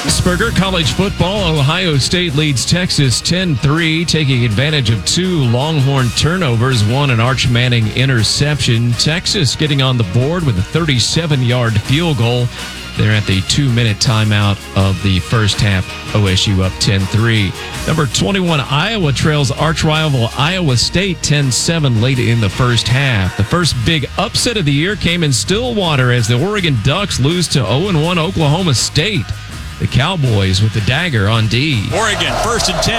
Pittsburgher college football. Ohio State leads Texas 10-3, taking advantage of two Longhorn turnovers, one an Arch Manning interception. Texas getting on the board with a 37-yard field goal. They're at the 2-minute timeout of the first half. OSU up 10-3. Number 21, Iowa trails arch rival Iowa State 10-7 late in the first half. The first big upset of the year came in Stillwater as the Oregon Ducks lose to 0-1 Oklahoma State. The Cowboys with the dagger on D. Oregon, 1st and 10.